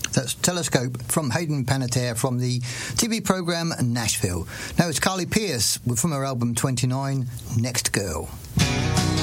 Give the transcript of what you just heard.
That's Telescope from Hayden Panettiere from the TV programme Nashville. Now it's Carly Pearce from her album 29, Next Girl.